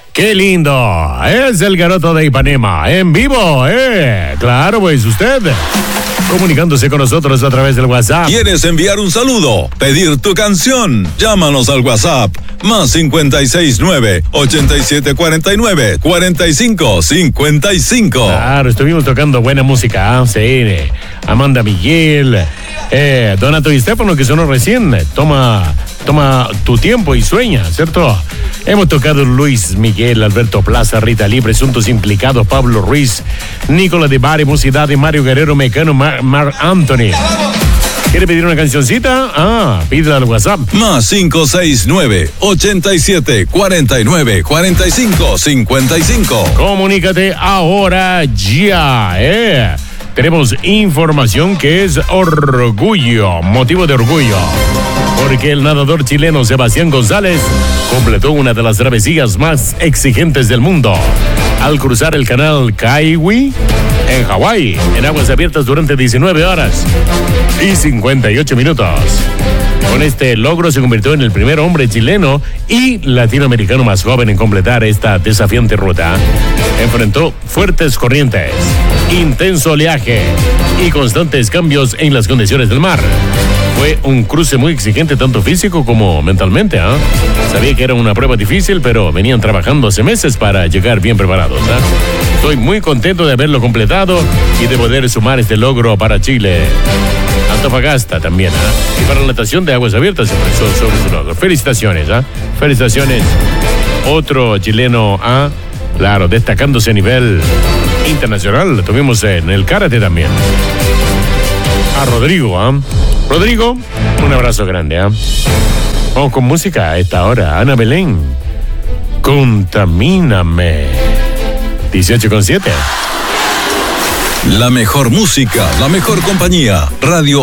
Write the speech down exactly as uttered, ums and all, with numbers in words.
¡Qué lindo! Es el Garoto de Ipanema, en vivo, ¿eh? Claro, pues usted, comunicándose con nosotros a través del WhatsApp. ¿Quieres enviar un saludo? ¿Pedir tu canción? Llámanos al WhatsApp, más cincuenta y seis nueve, ochenta y siete cuarenta y nueve, cuarenta y cinco cincuenta y cinco. Claro, estuvimos tocando buena música, ¿eh? Sí, Amanda Miguel, eh, Donato y Stefano, que sonó recién. Toma, toma tu tiempo y sueña, ¿cierto? Hemos tocado Luis Miguel, Alberto Plaza, Rita Lee, presuntos implicados, Pablo Ruiz, Nicolás de Bari, Mocidad de Mario Guerrero, Mecano, Mar, Mar Anthony. ¿Quiere pedir una cancioncita? Ah, pídela al WhatsApp. Más cinco seis nueve, ochenta y siete cuarenta y nueve, cuarenta y cinco cincuenta y cinco. Comunícate ahora ya, eh. Tenemos información que es orgullo, motivo de orgullo, porque el nadador chileno Sebastián González completó una de las travesías más exigentes del mundo al cruzar el canal Kaiwi en Hawái, en aguas abiertas durante diecinueve horas y cincuenta y ocho minutos. Con este logro se convirtió en el primer hombre chileno y latinoamericano más joven en completar esta desafiante ruta. Enfrentó fuertes corrientes, intenso oleaje y constantes cambios en las condiciones del mar. Fue un cruce muy exigente tanto físico como mentalmente, ¿eh? Sabía que era una prueba difícil, pero venían trabajando hace meses para llegar bien preparados, ¿eh? Estoy muy contento de haberlo completado y de poder sumar este logro para Chile. Antofagasta también, ¿eh? Y para la natación de aguas abiertas se expresó sobre su logro. Felicitaciones, ¿eh? Felicitaciones. Otro chileno, ¿eh? Claro, destacándose a nivel internacional. Lo tuvimos en el karate también. A Rodrigo, ¿eh? Rodrigo, un abrazo grande, ¿eh? Vamos con música a esta hora. Ana Belén, Contamíname. dieciocho con siete. La mejor música, la mejor compañía. Radio